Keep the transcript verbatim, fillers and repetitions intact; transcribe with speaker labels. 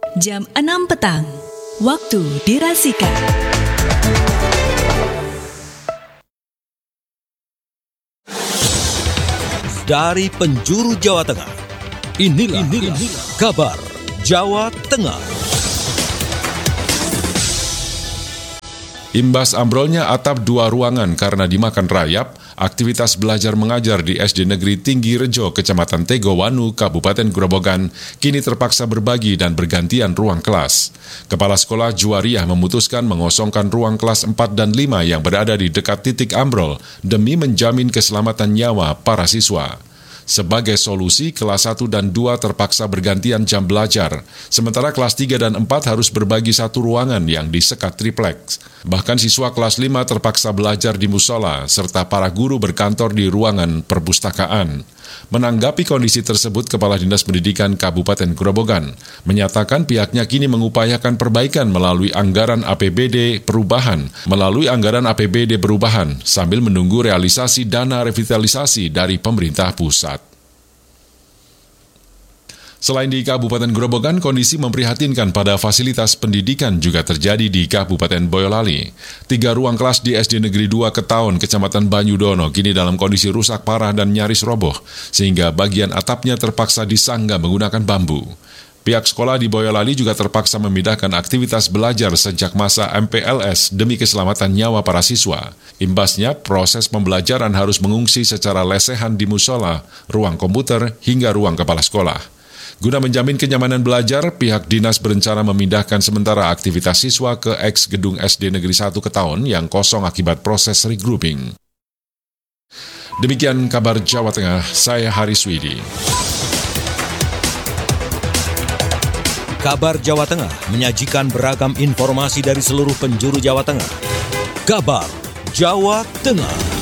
Speaker 1: jam enam petang, waktu dirasika.
Speaker 2: Dari penjuru Jawa Tengah, inilah, inilah, inilah kabar Jawa Tengah.
Speaker 3: Imbas ambrolnya atap dua ruangan karena dimakan rayap, aktivitas belajar mengajar di S D Negeri Tinggi Rejo, Kecamatan Tegowanu, Kabupaten Grobogan, kini terpaksa berbagi dan bergantian ruang kelas. Kepala Sekolah Juwariah memutuskan mengosongkan ruang kelas empat dan lima yang berada di dekat titik ambrol demi menjamin keselamatan nyawa para siswa. Sebagai solusi, kelas satu dan dua terpaksa bergantian jam belajar, sementara kelas tiga dan empat harus berbagi satu ruangan yang disekat tripleks. Bahkan siswa kelas lima terpaksa belajar di musola, serta para guru berkantor di ruangan perpustakaan. Menanggapi kondisi tersebut, Kepala Dinas Pendidikan Kabupaten Grobogan menyatakan pihaknya kini mengupayakan perbaikan melalui anggaran A P B D perubahan, melalui anggaran A P B D perubahan, sambil menunggu realisasi dana revitalisasi dari pemerintah pusat. Selain di Kabupaten Grobogan, kondisi memprihatinkan pada fasilitas pendidikan juga terjadi di Kabupaten Boyolali. Tiga ruang kelas di S D Negeri dua Ketaon, Kecamatan Banyudono, kini dalam kondisi rusak parah dan nyaris roboh, sehingga bagian atapnya terpaksa disanggah menggunakan bambu. Pihak sekolah di Boyolali juga terpaksa memindahkan aktivitas belajar sejak masa M P L S demi keselamatan nyawa para siswa. Imbasnya, proses pembelajaran harus mengungsi secara lesehan di musola, ruang komputer, hingga ruang kepala sekolah. Guna menjamin kenyamanan belajar, pihak dinas berencana memindahkan sementara aktivitas siswa ke eks gedung S D Negeri satu Ketaon yang kosong akibat proses regrouping. Demikian kabar Jawa Tengah, saya Haris Widi.
Speaker 2: Kabar Jawa Tengah menyajikan beragam informasi dari seluruh penjuru Jawa Tengah. Kabar Jawa Tengah.